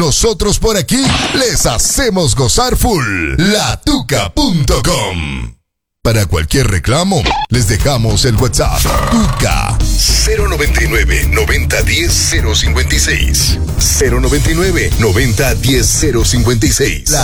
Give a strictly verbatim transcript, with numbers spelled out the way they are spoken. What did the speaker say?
Nosotros por aquí les hacemos gozar full. La tuca punto com. Para cualquier reclamo, les dejamos el WhatsApp. Tuca cero noventa y nueve, noventa diez, cero cincuenta y seis. cero noventa y nueve, noventa diez, cero cincuenta y seis.